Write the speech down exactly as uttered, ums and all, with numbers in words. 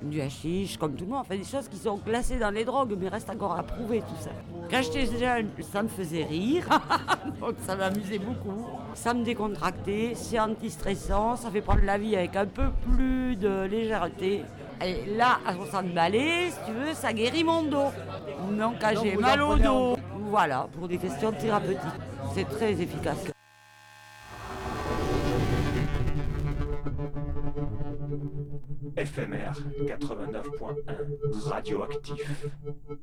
du hashish, comme tout le monde, enfin des choses qui sont classées dans les drogues, mais restent encore à prouver tout ça. Quand j'étais jeune, ça me faisait rire, donc ça m'amusait beaucoup. Ça me décontractait, c'est anti-stressant, ça fait prendre la vie avec un peu plus de légèreté. Et là, à soixante balais, si tu veux, ça guérit mon dos. Donc quand j'ai mal au dos, voilà, pour des questions thérapeutiques, c'est très efficace. F M R quatre-vingt-neuf point un, radioactif.